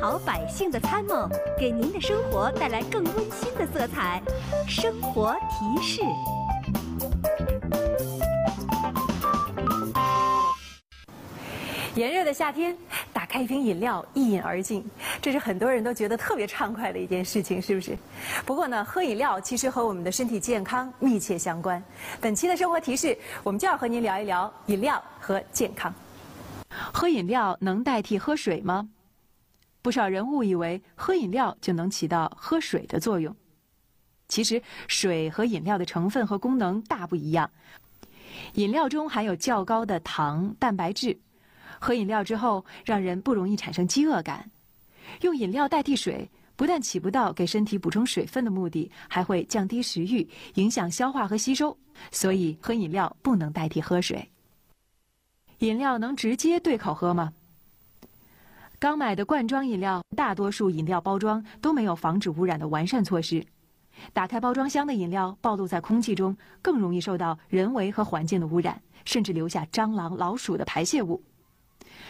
好百姓的参谋，给您的生活带来更温馨的色彩。生活提示。 炎热的夏天，打开一瓶饮料，一饮而尽，这是很多人都觉得特别畅快的一件事情，是不是？不过呢，喝饮料其实和我们的身体健康密切相关。本期的生活提示，我们就要和您聊一聊饮料和健康。喝饮料能代替喝水吗？不少人误以为喝饮料就能起到喝水的作用。其实，水和饮料的成分和功能大不一样。饮料中含有较高的糖、蛋白质。喝饮料之后，让人不容易产生饥饿感。用饮料代替水，不但起不到给身体补充水分的目的，还会降低食欲，影响消化和吸收。所以，喝饮料不能代替喝水。饮料能直接对口喝吗？刚买的罐装饮料，大多数饮料包装都没有防止污染的完善措施。打开包装箱的饮料暴露在空气中，更容易受到人为和环境的污染，甚至留下蟑螂、老鼠的排泄物。